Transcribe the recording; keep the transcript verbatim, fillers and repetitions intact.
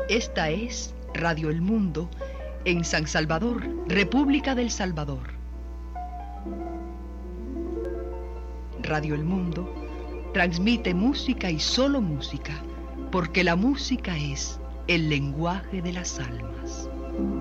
Esta es Radio El Mundo en San Salvador, República del Salvador. Radio El Mundo transmite música y solo música, porque la música es el lenguaje de las almas.